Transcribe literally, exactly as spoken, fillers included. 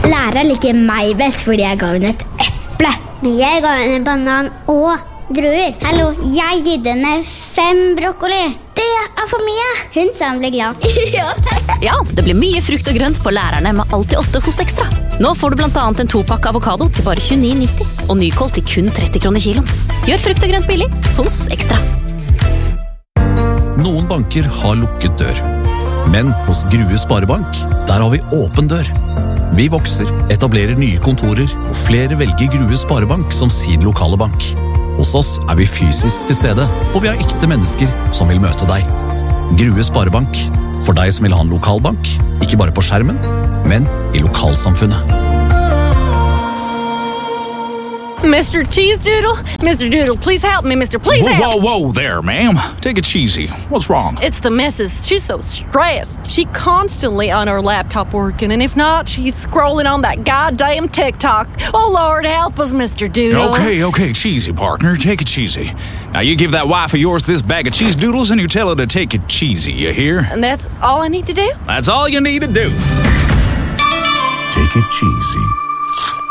Læreren liker meg best fordi jeg ga henne et eple. Men jeg ga henne banan og druer. Hallo, jeg gitt henne fem brokkoli. Det er for mye. Hun sa hun ble glad. Ja. Ja, det blir mye frukt og grønt på lærerne med alltid åtte hos Ekstra. Nå får du blant annet en topakke avokado til bare tjueni nitti og nykål til kun tretti kroner kiloen. Gjør frukt og grønt billig hos Ekstra. Noen banker har lukket dør. Men hos Grue Sparebank, der har vi åpen dør. Vi vokser, etablerer nye kontorer, og flere velger Grue Sparebank som sin lokale bank. Hos oss er vi fysisk til stede, og vi har ekte mennesker som vil møte deg. Grue Sparebank, for deg som vil ha en lokalbank, ikke bare på skjermen, men i lokalsamfunnet. Mister Cheese Doodle? Mister Doodle, please help me, Mister Please Whoa, help! whoa, whoa there, ma'am. Take it cheesy. What's wrong? It's the missus. She's so stressed. She constantly on her laptop working, and if not, she's scrolling on that goddamn TikTok. Oh, Lord, help us, Mister Doodle. Okay, okay, cheesy, partner. Take it cheesy. Now, you give that wife of yours this bag of cheese doodles, and you tell her to take it cheesy, you hear? And that's all I need to do? That's all you need to do. Take it cheesy.